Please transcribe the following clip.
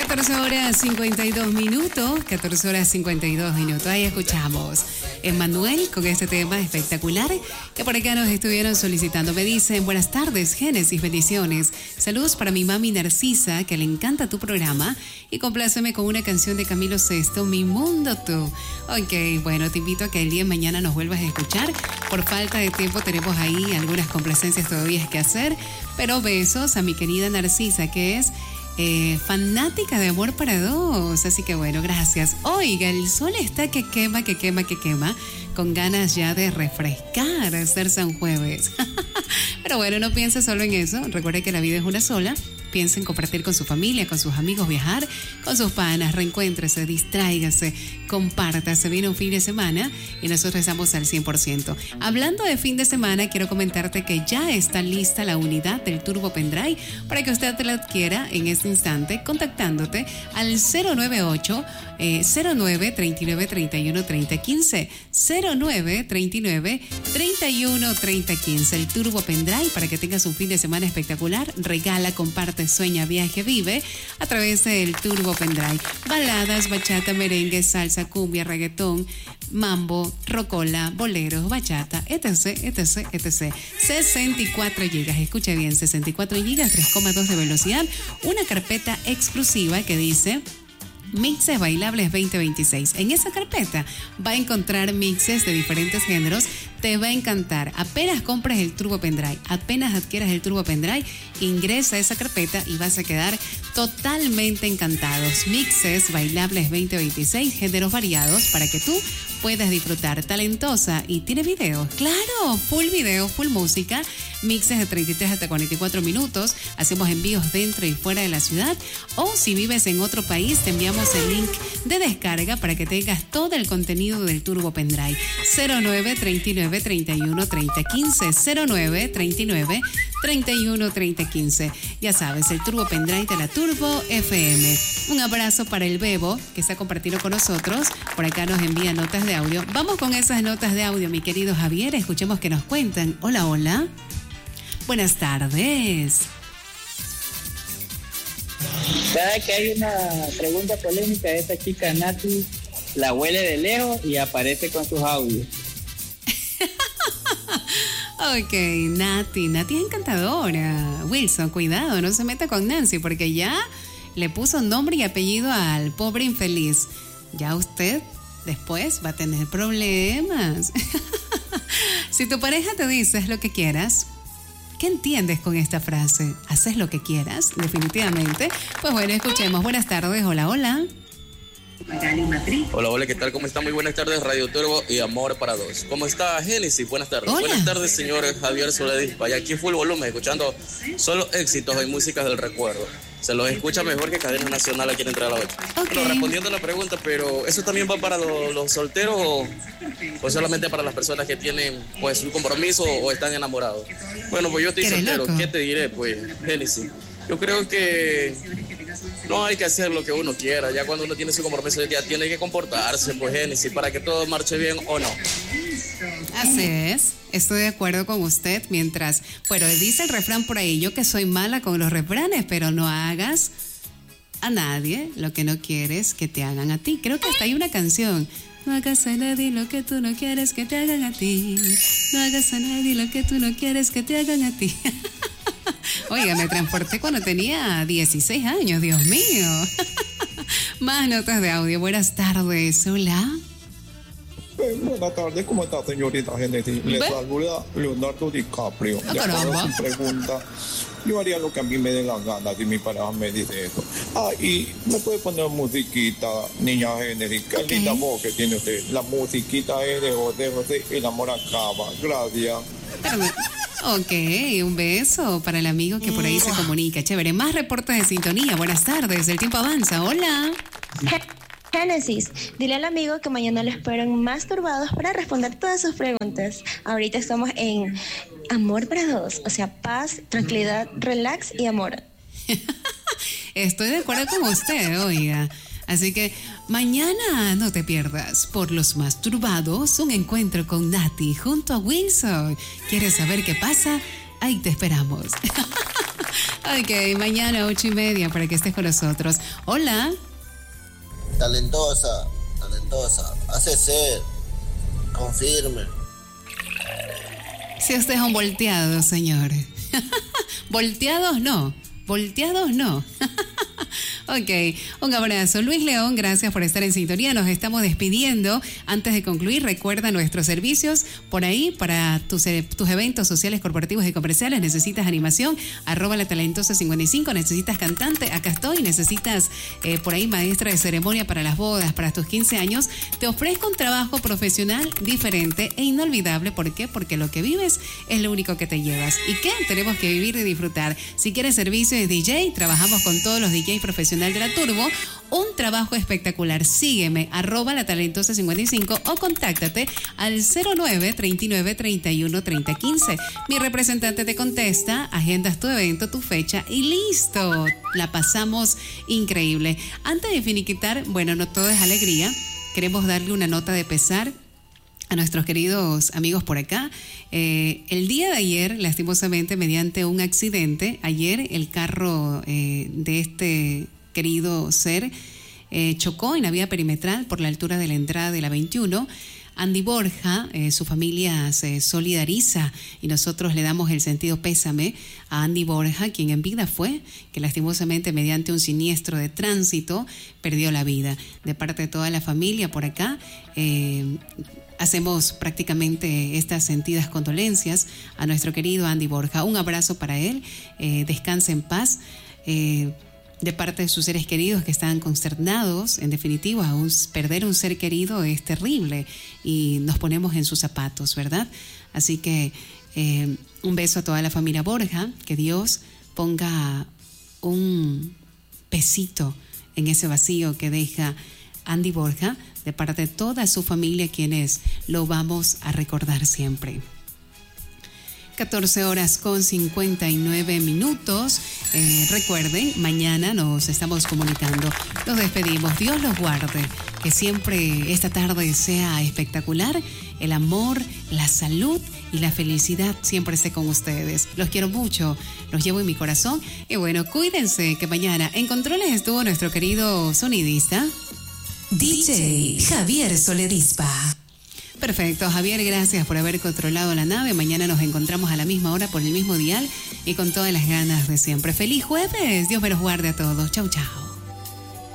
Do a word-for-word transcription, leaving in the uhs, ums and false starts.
catorce horas cincuenta y dos minutos, catorce horas cincuenta y dos minutos. Ahí escuchamos Emmanuel con este tema espectacular que por acá nos estuvieron solicitando. Me dicen, buenas tardes, Génesis, bendiciones. Saludos para mi mami Narcisa, que le encanta tu programa. Y compláceme con una canción de Camilo Sesto, Mi Mundo Tú. Ok, bueno, te invito a que el día de mañana nos vuelvas a escuchar. Por falta de tiempo tenemos ahí algunas complacencias todavía que hacer. Pero besos a mi querida Narcisa, que es Eh, fanática de Amor para Dos, así que bueno, gracias. Oiga, el sol está que quema, que quema, que quema, con ganas ya de refrescar, hacer San Jueves. Pero bueno, no piense solo en eso, recuerde que la vida es una sola. Piensa en compartir con su familia, con sus amigos, viajar con sus panas, reencuéntrese, distráigase, compártase, viene un fin de semana y nosotros estamos al cien por ciento. Hablando de fin de semana, quiero comentarte que ya está lista la unidad del Turbo Pendrive para que usted la adquiera en este instante contactándote al cero nueve ocho, cero nueve, treinta y nueve, treinta y uno, treinta, quince, cero nueve, treinta y nueve, treinta y uno, treinta, quince. El Turbo Pendrive para que tengas un fin de semana espectacular. Regala, comparte, sueña, viaje, vive a través del Turbo Pendrive. Baladas, bachata, merengue, salsa, cumbia, reggaetón, mambo, rocola, boleros, bachata, etc, etc, etc. sesenta y cuatro gigas, escucha bien, sesenta y cuatro gigas, tres coma dos de velocidad, una carpeta exclusiva que dice Mixes Bailables veinte veintiséis. En esa carpeta va a encontrar mixes de diferentes géneros. Te va a encantar. Apenas compras el Turbo Pendrive, apenas adquieras el Turbo Pendrive, ingresa a esa carpeta y vas a quedar totalmente encantados. Mixes Bailables veinte veintiséis, géneros variados para que tú puedas disfrutar. Talentosa y tiene videos, claro, full video, full música, mixes de treinta y tres hasta cuarenta y cuatro minutos, hacemos envíos dentro y fuera de la ciudad, o si vives en otro país te enviamos el link de descarga para que tengas todo el contenido del Turbo Pendrive. cero nueve, treinta y nueve, treinta y uno, treinta, quince, cero nueve, treinta y nueve, treinta y uno, treinta, quince. Ya sabes, el Turbo Pendrive de la Turbo F M. Un abrazo para el Bebo que está compartiendo con nosotros. Por acá nos envía notas de audio. Vamos con esas notas de audio, mi querido Javier. Escuchemos que nos cuentan. Hola, hola. Buenas tardes. ¿Sabe que hay una pregunta polémica de esta chica Nati? La huele de lejos y aparece con sus audios. Ok, Nati. Nati es encantadora. Wilson, cuidado, no se meta con Nancy porque ya le puso nombre y apellido al pobre infeliz. Ya usted después va a tener problemas. Si tu pareja te dice haz lo que quieras, ¿qué entiendes con esta frase? ¿Haces lo que quieras? Definitivamente. Pues bueno, escuchemos. Buenas tardes. Hola, hola. Hola, hola, ¿qué tal? ¿Cómo está? Muy buenas tardes, Radio Turbo y Amor para Dos. ¿Cómo está, Génesis? Buenas tardes. Hola. Buenas tardes, señor Javier Soledad. Vaya, aquí full volumen, escuchando solo éxitos y músicas del recuerdo. Se los escucha mejor que Cadena Nacional aquí en Entre a la ocho. Okay. Bueno, respondiendo a la pregunta, pero ¿eso también va para los, los solteros o, o solamente para las personas que tienen pues un compromiso o están enamorados? Bueno, pues yo estoy soltero. Loco? ¿Qué te diré, pues, Génesis? Yo creo que no hay que hacer lo que uno quiera. Ya cuando uno tiene su compromiso, ya tiene que comportarse, pues, Génesis, para que todo marche bien o no. Así es. Estoy de acuerdo con usted. Mientras, bueno, dice el refrán por ahí, yo que soy mala con los refranes, pero no hagas a nadie lo que no quieres que te hagan a ti. Creo que hasta hay una canción. No hagas a nadie lo que tú no quieres que te hagan a ti. No hagas a nadie lo que tú no quieres que te hagan a ti. Oiga, me transporté cuando tenía dieciséis años, Dios mío. Más notas de audio. Buenas tardes. Hola. Eh, buenas tardes, ¿cómo está, señorita Genesis? Le saluda Leonardo DiCaprio. Oh, ya caramba. para su pregunta, yo haría lo que a mí me dé la gana si mi pareja me dice eso. Ah, y me puede poner musiquita, niña Genesis. Qué Okay. linda voz que tiene usted. La musiquita es de José José, el amor acaba. Gracias. Ok, un beso para el amigo que por ahí se comunica. Chévere, más reportes de sintonía. Buenas tardes, el tiempo avanza. Hola. Génesis, dile al amigo que mañana lo esperan más turbados para responder todas sus preguntas. Ahorita estamos en Amor para Dos, o sea, paz, tranquilidad, relax y amor. Estoy de acuerdo con usted, oiga. Así que mañana no te pierdas por Los Más Turbados un encuentro con Nati junto a Wilson. ¿Quieres saber qué pasa? Ahí te esperamos. Ok, mañana ocho y media para que estés con nosotros. Hola. Talentosa, talentosa, hace ser, confirme. Si usted es un volteado, señor. Volteados no, volteados no. Ok, un abrazo. Luis León, gracias por estar en sintonía. Nos estamos despidiendo. Antes de concluir, recuerda nuestros servicios por ahí para tus, tus eventos sociales, corporativos y comerciales. Necesitas animación, arroba la talentosa cincuenta y cinco. Necesitas cantante, acá estoy. Necesitas eh, por ahí maestra de ceremonia para las bodas, para tus quince años. Te ofrezco un trabajo profesional diferente e inolvidable. ¿Por qué? Porque lo que vives es lo único que te llevas. ¿Y qué? Tenemos que vivir y disfrutar. Si quieres servicio de D J, trabajamos con todos los D Js profesionales de la Turbo, un trabajo espectacular. Sígueme, arroba la talentosa cincuenta y cinco o contáctate al cero nueve, treinta y nueve, treinta y uno, treinta, quince. Mi representante te contesta, agendas tu evento, tu fecha y listo. La pasamos increíble. Antes de finiquitar, bueno, no todo es alegría. Queremos darle una nota de pesar a nuestros queridos amigos por acá. Eh, el día de ayer, lastimosamente, mediante un accidente, ayer el carro eh, de este querido ser eh, chocó en la vía perimetral por la altura de la entrada de la veintiuno. Andy Borja, eh, su familia se solidariza y nosotros le damos el sentido pésame a Andy Borja, quien en vida fue, que lastimosamente mediante un siniestro de tránsito perdió la vida. De parte de toda la familia por acá, eh, hacemos prácticamente estas sentidas condolencias a nuestro querido Andy Borja. Un abrazo para él, eh, descanse en paz. Eh, de parte de sus seres queridos que están consternados, en definitiva, un, perder un ser querido es terrible y nos ponemos en sus zapatos, ¿verdad? Así que eh, un beso a toda la familia Borja, que Dios ponga un pesito en ese vacío que deja Andy Borja, de parte de toda su familia, quienes lo vamos a recordar siempre. catorce horas con cincuenta y nueve minutos. Eh, recuerden, mañana nos estamos comunicando. Nos despedimos. Dios los guarde. Que siempre esta tarde sea espectacular. El amor, la salud y la felicidad siempre esté con ustedes. Los quiero mucho. Los llevo en mi corazón. Y bueno, cuídense que mañana en controles estuvo nuestro querido sonidista D J Javier Soledispa. Perfecto, Javier, gracias por haber controlado la nave. Mañana nos encontramos a la misma hora por el mismo dial y con todas las ganas de siempre. ¡Feliz jueves! Dios me los guarde a todos. Chau, chau.